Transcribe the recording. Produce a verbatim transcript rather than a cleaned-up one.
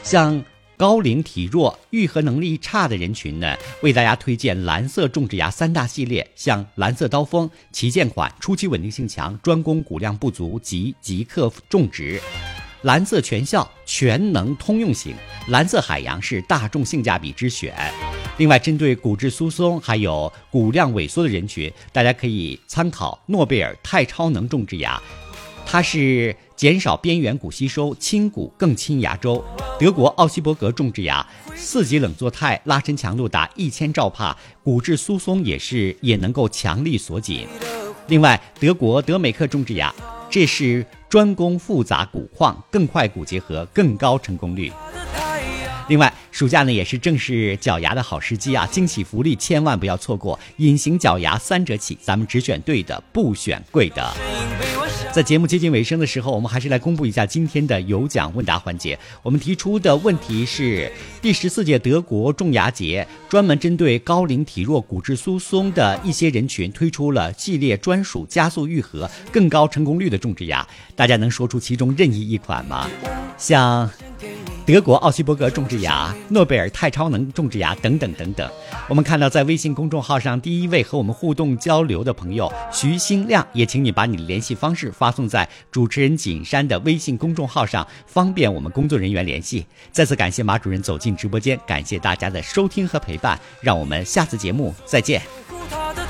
像高龄体弱、愈合能力差的人群呢，为大家推荐蓝色种植牙三大系列，像蓝色刀锋、旗舰款，初期稳定性强，专攻骨量不足及即刻种植；蓝色全效，全能通用型；蓝色海洋是大众性价比之选。另外，针对骨质疏松还有骨量萎缩的人群，大家可以参考诺贝尔钛超能种植牙，它是减少边缘骨吸收，轻骨更亲牙周。德国奥希伯格种植牙，四级冷作态，拉伸强度达一千兆帕，骨质疏松也是也能够强力锁紧。另外，德国德美克种植牙，这是专攻复杂骨况，更快骨结合，更高成功率。另外，暑假呢也是正是矫牙的好时机啊，惊喜福利千万不要错过，隐形矫牙三折起，咱们只选对的，不选贵的。在节目接近尾声的时候，我们还是来公布一下今天的有奖问答环节。我们提出的问题是：第十四届德国种牙节专门针对高龄体弱、骨质疏松的一些人群推出了系列专属加速愈合、更高成功率的种植牙，大家能说出其中任意一款吗？像德国奥希伯格种植牙、诺贝尔钛超能种植牙等等等等。我们看到在微信公众号上第一位和我们互动交流的朋友徐新亮，也请你把你的联系方式发送在主持人景山的微信公众号上，方便我们工作人员联系。再次感谢马主任走进直播间，感谢大家的收听和陪伴，让我们下次节目再见。